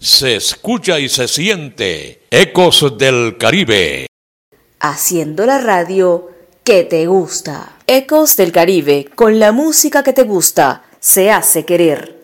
se escucha y se siente. Ecos del Caribe. Haciendo la radio que te gusta. Ecos del Caribe, con la música que te gusta, se hace querer.